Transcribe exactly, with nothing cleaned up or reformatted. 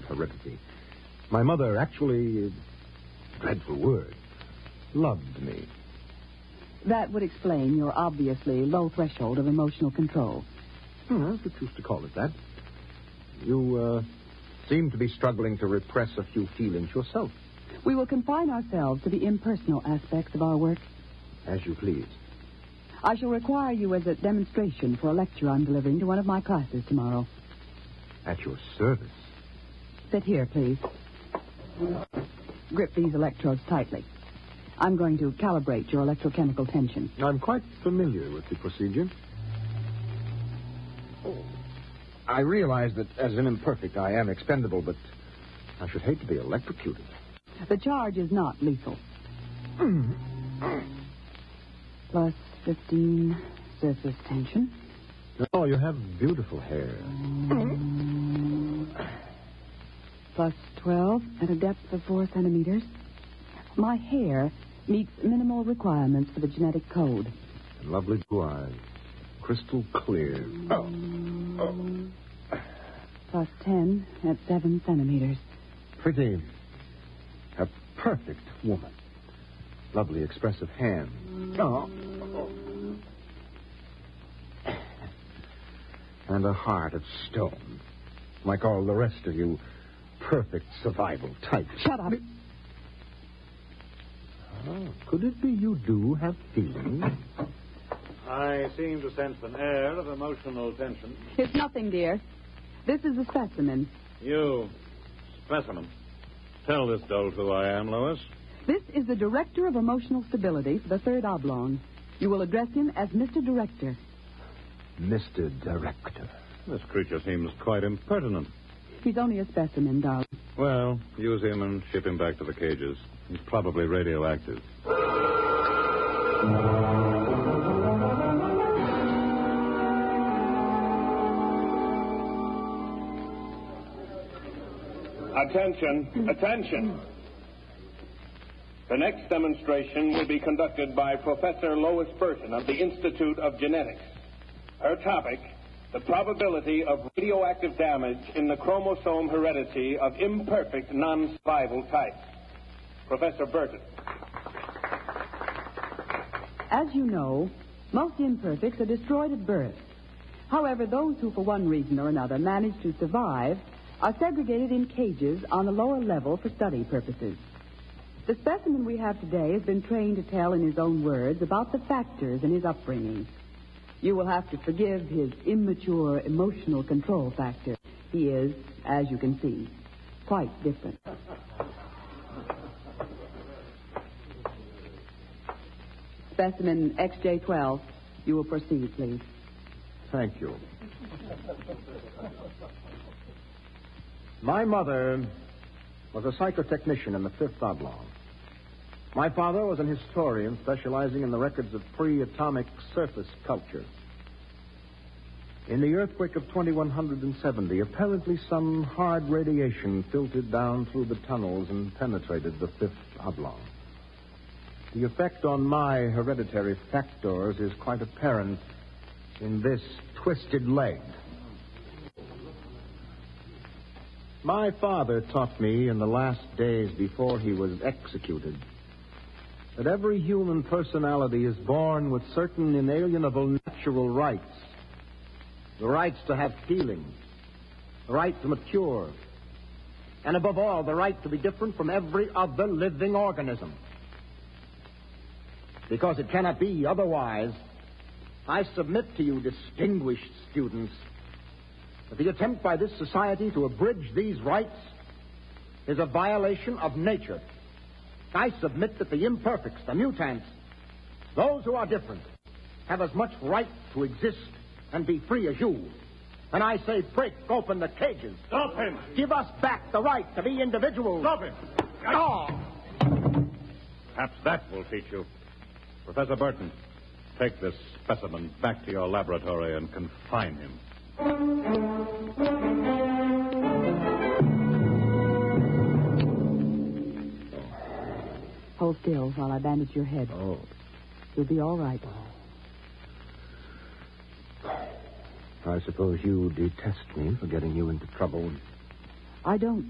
heredity. My mother actually, dreadful word, loved me. That would explain your obviously low threshold of emotional control. Hmm, if you choose to call it that. You, uh, seem to be struggling to repress a few feelings yourself. We will confine ourselves to the impersonal aspects of our work. As you please. I shall require you as a demonstration for a lecture I'm delivering to one of my classes tomorrow. At your service. Sit here, please. Grip these electrodes tightly. I'm going to calibrate your electrochemical tension. I'm quite familiar with the procedure. I realize that as an imperfect I am expendable, but I should hate to be electrocuted. The charge is not lethal. Plus fifteen surface tension. Oh, you have beautiful hair. Plus twelve at a depth of four centimeters. My hair meets minimal requirements for the genetic code. And lovely blue eyes. Crystal clear. Oh. Oh. Plus ten at seven centimeters. Pretty. A perfect woman. Lovely expressive hand. Oh. And a heart of stone. Like all the rest of you perfect survival types. Shut up. Oh, could it be you do have feelings? I seem to sense an air of emotional tension. It's nothing, dear. This is a specimen. You, specimen. Tell this dolt who I am, Lois. This is the Director of Emotional Stability for the Third Oblong. You will address him as Mister Director. Mister Director. This creature seems quite impertinent. He's only a specimen, darling. Well, use him and ship him back to the cages. He's probably radioactive. Attention, attention. The next demonstration will be conducted by Professor Lois Burton of the Institute of Genetics. Her topic, the probability of radioactive damage in the chromosome heredity of imperfect non-survival types. Professor Burton. As you know, most imperfects are destroyed at birth. However, those who, for one reason or another, manage to survive are segregated in cages on the lower level for study purposes. The specimen we have today has been trained to tell in his own words about the factors in his upbringing. You will have to forgive his immature emotional control factor. He is, as you can see, quite different. Specimen X J twelve. You will proceed, please. Thank you. My mother was a psychotechnician in the Fifth Oblong. My father was an historian specializing in the records of pre-atomic surface culture. In the earthquake of twenty-one seventy, apparently some hard radiation filtered down through the tunnels and penetrated the Fifth Oblong. The effect on my hereditary factors is quite apparent in this twisted leg. My father taught me in the last days before he was executed that every human personality is born with certain inalienable natural rights. The rights to have feelings, the right to mature, and above all, the right to be different from every other living organism. Because it cannot be otherwise, I submit to you, distinguished students, that the attempt by this society to abridge these rights is a violation of nature. I submit that the imperfects, the mutants, those who are different, have as much right to exist and be free as you. And I say, break open the cages. Stop him! Give us back the right to be individuals. Stop him! Oh. Perhaps that will teach you. Professor Burton, take this specimen back to your laboratory and confine him. Hold still while I bandage your head. Oh. You'll be all right. I suppose you detest me for getting you into trouble. I don't.